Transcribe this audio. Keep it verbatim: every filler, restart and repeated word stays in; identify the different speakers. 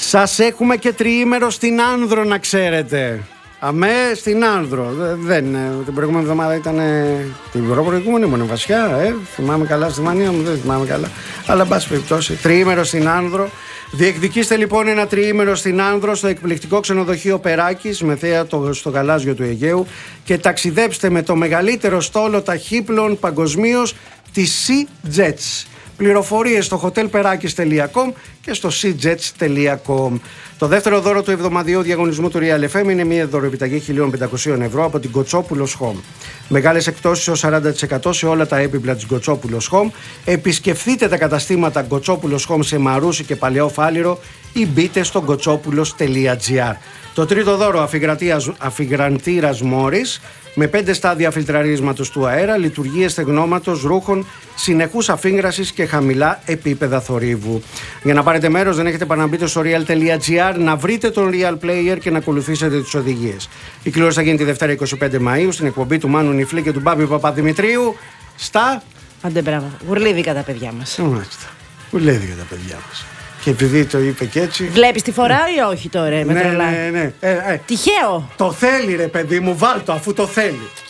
Speaker 1: Σας έχουμε και τριήμερο στην Άνδρο, να ξέρετε. Αμέ στην Άνδρο. Δεν, την προηγούμενη εβδομάδα ήταν. Την προηγούμενη ήμουν βασιά. Ε, θυμάμαι καλά στη μανία μου, δεν θυμάμαι καλά. Αλλά εν πάση περιπτώσει, τριήμερο στην Άνδρο. Διεκδικήστε λοιπόν ένα τριήμερο στην Άνδρο στο εκπληκτικό ξενοδοχείο Περάκης με θέα στο γαλάζιο του Αιγαίου και ταξιδέψτε με το μεγαλύτερο στόλο ταχύπλων παγκοσμίως, τη SeaJets. Πληροφορίες στο hotel perakis τελεία com και στο seajets τελεία com. Το δεύτερο δώρο του εβδομαδιαίου διαγωνισμού του Real εφ εμ είναι μια δωροεπιταγή χίλια πεντακόσια ευρώ από την Κοτσόπουλος Home. Μεγάλες εκπτώσεις έως σαράντα τοις εκατό σε όλα τα έπιπλα της Κοτσόπουλος Home. Επισκεφτείτε τα καταστήματα Κοτσόπουλος Home σε Μαρούσι και Παλαιό Φάληρο ή μπείτε στο κοτσόπουλος τελεία gr. Το τρίτο δώρο, αφιγραντήρας Μόρις, με πέντε στάδια φιλτραρίσματος του αέρα, λειτουργίες στεγνώματος, ρούχων, συνεχούς αφήγρασης και χαμηλά επίπεδα θορύβου. Για να πάρετε μέρος, δεν έχετε παρά να μπείτε στο real τελεία gr, να βρείτε τον Real Player και να ακολουθήσετε τις οδηγίες. Η κλήρωση θα γίνει τη Δευτέρα είκοσι πέντε Μαΐου στην εκπομπή του Μάνου Νιφλή και του Μπάμπη Παπαδημητρίου στα.
Speaker 2: Άντε μπράβο, γουρλίδικα τα παιδιά μας.
Speaker 1: Μάλιστα. Γουρλίδικα τα παιδιά μας. Και επειδή το είπε και έτσι.
Speaker 2: Βλέπεις τη φορά ή όχι τώρα, με
Speaker 1: ναι,
Speaker 2: τρελά.
Speaker 1: ναι, ναι. Ε, ε.
Speaker 2: Τυχαίο.
Speaker 1: Το θέλει, ρε παιδί μου, βάλ' το αφού το θέλει.